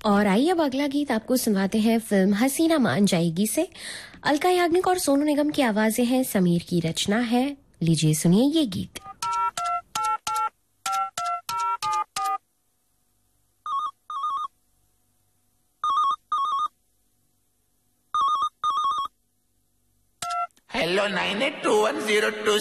और आइए अब अगला गीत आपको सुनाते हैं फिल्म हसीना मान जाएगी से। अलका याग्निक और सोनू निगम की आवाजें हैं, समीर की रचना है। लीजिए सुनिए ये गीत। Hello 982102